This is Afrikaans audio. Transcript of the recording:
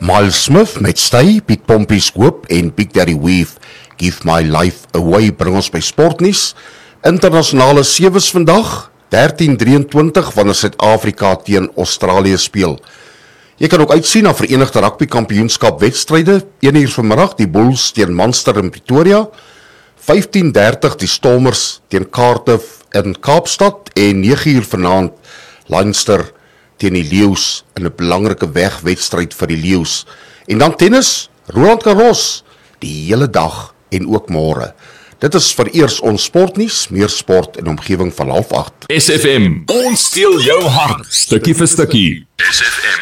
Miles Smith met Stay, Big Pompey's Hoop en Big Daddy Weave, Give My Life Away, bring ons by sportnuus. Internasionale sewes vandag, 13:23 wanneer Suid-Afrika teen Australië speel. Jy kan ook uitsien na Verenigde Rugby Kampioenskap wedstryde, 1uur vanmiddag die Bulls teen Munster in Pretoria, 15:30 die Stormers teen Cardiff in Kaapstad en 9uur vanaand Leinster teen die Leeu's in 'n belangrike wegwedstryd vir die Leeu's. En dan tennis, Roland Garros, die hele dag en ook môre. Dit is vereers ons sportnuus, meer sport in omgewing van 7:30. SFM, ons steel jou hart, stukkie vir stukkie. SFM.